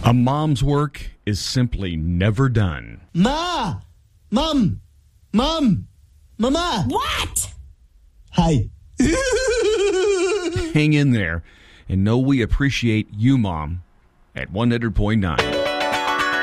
A mom's work is simply never done. Ma! Mom! Mom! Mama! What? Hi. Hang in there and know we appreciate you, Mom, at 100.9.